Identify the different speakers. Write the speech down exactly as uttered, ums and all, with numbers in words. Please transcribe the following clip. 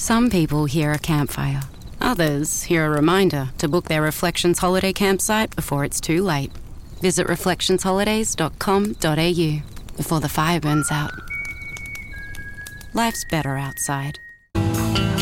Speaker 1: Some people hear a campfire. Others hear a reminder to book their Reflections holiday campsite before it's too late. Visit reflections holidays dot com dot a u before the fire burns out. Life's better outside.